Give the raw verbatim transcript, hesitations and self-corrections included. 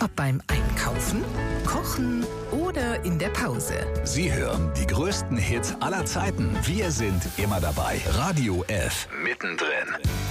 Ob beim Einkaufen, Kochen oder in der Pause. Sie hören die größten Hits aller Zeiten. Wir sind immer dabei. Radio F. Mittendrin.